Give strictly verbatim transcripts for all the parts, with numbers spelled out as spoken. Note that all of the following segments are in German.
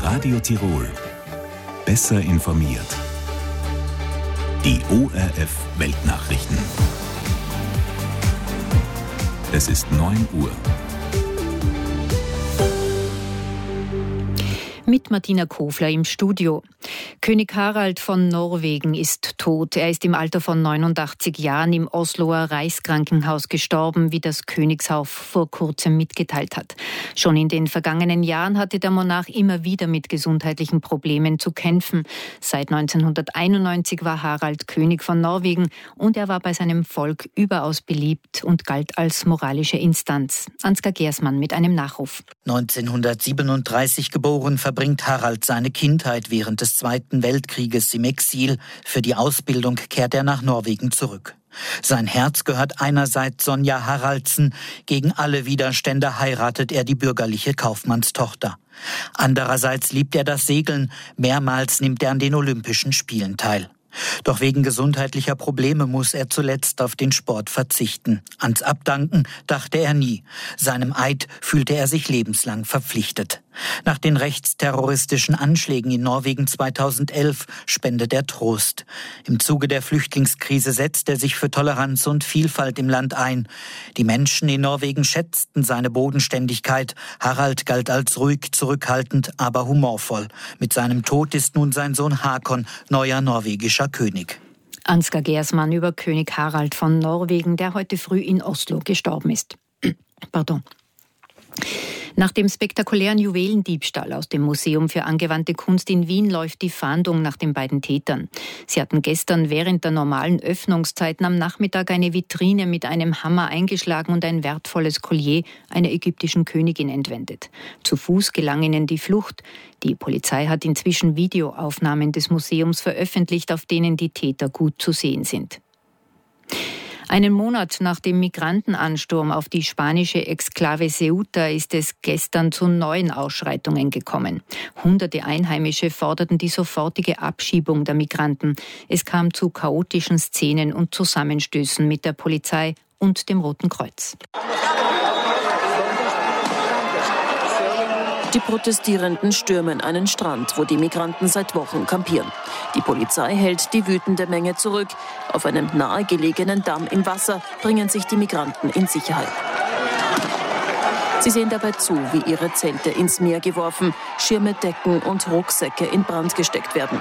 Radio Tirol. Besser informiert. Die O R F Weltnachrichten. Es ist neun Uhr. Mit Martina Kofler im Studio. König Harald von Norwegen ist tot. Er ist im Alter von neunundachtzig Jahren im Osloer Reichskrankenhaus gestorben, wie das Königshaus vor kurzem mitgeteilt hat. Schon in den vergangenen Jahren hatte der Monarch immer wieder mit gesundheitlichen Problemen zu kämpfen. Seit neunzehnhunderteinundneunzig war Harald König von Norwegen und er war bei seinem Volk überaus beliebt und galt als moralische Instanz. Ansgar Gersmann mit einem Nachruf. neunzehnhundertsiebenunddreißig geboren, verbringt Harald seine Kindheit während des Zweiten Weltkrieges im Exil. Für die Ausbildung kehrt er nach Norwegen zurück. Sein Herz gehört einerseits Sonja Haraldsen. Gegen alle Widerstände heiratet er die bürgerliche Kaufmannstochter. Andererseits liebt er das Segeln. Mehrmals nimmt er an den Olympischen Spielen teil. Doch wegen gesundheitlicher Probleme muss er zuletzt auf den Sport verzichten. Ans Abdanken dachte er nie. Seinem Eid fühlte er sich lebenslang verpflichtet. Nach den rechtsterroristischen Anschlägen in Norwegen zweitausendelf spendet er Trost. Im Zuge der Flüchtlingskrise setzt er sich für Toleranz und Vielfalt im Land ein. Die Menschen in Norwegen schätzten seine Bodenständigkeit. Harald galt als ruhig, zurückhaltend, aber humorvoll. Mit seinem Tod ist nun sein Sohn Hakon neuer norwegischer König. Ansgar Gersmann über König Harald von Norwegen, der heute früh in Oslo gestorben ist. Pardon. Nach dem spektakulären Juwelendiebstahl aus dem Museum für angewandte Kunst in Wien läuft die Fahndung nach den beiden Tätern. Sie hatten gestern während der normalen Öffnungszeiten am Nachmittag eine Vitrine mit einem Hammer eingeschlagen und ein wertvolles Collier einer ägyptischen Königin entwendet. Zu Fuß gelang ihnen die Flucht. Die Polizei hat inzwischen Videoaufnahmen des Museums veröffentlicht, auf denen die Täter gut zu sehen sind. Einen Monat nach dem Migrantenansturm auf die spanische Exklave Ceuta ist es gestern zu neuen Ausschreitungen gekommen. Hunderte Einheimische forderten die sofortige Abschiebung der Migranten. Es kam zu chaotischen Szenen und Zusammenstößen mit der Polizei und dem Roten Kreuz. Die Protestierenden stürmen einen Strand, wo die Migranten seit Wochen kampieren. Die Polizei hält die wütende Menge zurück. Auf einem nahegelegenen Damm im Wasser bringen sich die Migranten in Sicherheit. Sie sehen dabei zu, wie ihre Zelte ins Meer geworfen, Schirme, Decken und Rucksäcke in Brand gesteckt werden.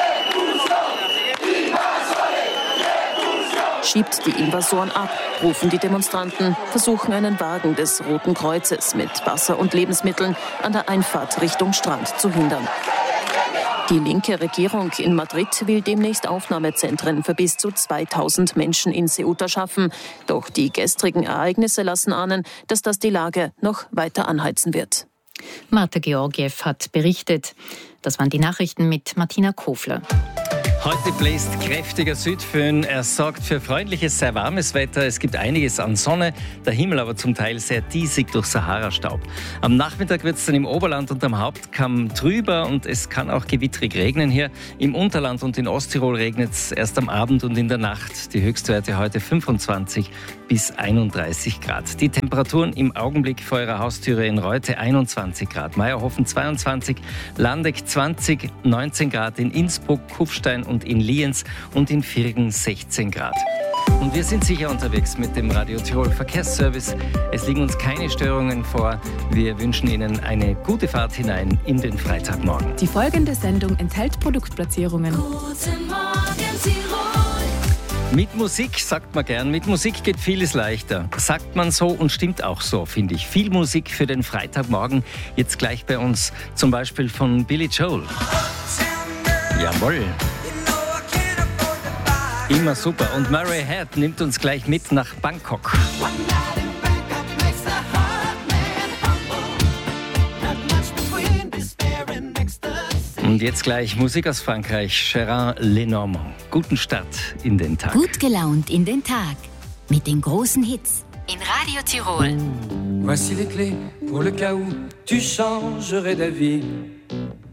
Schiebt die Invasoren ab, rufen die Demonstranten, versuchen einen Wagen des Roten Kreuzes mit Wasser und Lebensmitteln an der Einfahrt Richtung Strand zu hindern. Die linke Regierung in Madrid will demnächst Aufnahmezentren für bis zu zweitausend Menschen in Ceuta schaffen. Doch die gestrigen Ereignisse lassen ahnen, dass das die Lage noch weiter anheizen wird. Marta Georgiev hat berichtet. Das waren die Nachrichten mit Martina Kofler. Heute bläst kräftiger Südföhn. Er sorgt für freundliches, sehr warmes Wetter. Es gibt einiges an Sonne, der Himmel aber zum Teil sehr diesig durch Sahara-Staub. Am Nachmittag wird es dann im Oberland und am Hauptkamm trüber und es kann auch gewittrig regnen hier. Im Unterland und in Osttirol regnet es erst am Abend und in der Nacht. Die Höchstwerte heute fünfundzwanzig bis einunddreißig Grad. Die Temperaturen im Augenblick vor ihrer Haustüre in Reute einundzwanzig Grad, Meierhofen zweiundzwanzig, Landeck zwanzig, neunzehn Grad in Innsbruck, Kufstein und in Lienz und in Virgen sechzehn Grad. Und wir sind sicher unterwegs mit dem Radio Tirol Verkehrsservice. Es liegen uns keine Störungen vor. Wir wünschen Ihnen eine gute Fahrt hinein in den Freitagmorgen. Die folgende Sendung enthält Produktplatzierungen. Guten Morgen, Tirol. Mit Musik sagt man gern, mit Musik geht vieles leichter. Sagt man so und stimmt auch so, finde ich. Viel Musik für den Freitagmorgen. Jetzt gleich bei uns zum Beispiel von Billy Joel. Jawohl. Immer super. Und Murray Head nimmt uns gleich mit nach Bangkok. Und jetzt gleich Musik aus Frankreich, Gérard Lenormand. Guten Start in den Tag. Gut gelaunt in den Tag mit den großen Hits in Radio Tirol. Voici les clés pour le cas où tu changerais d'avis.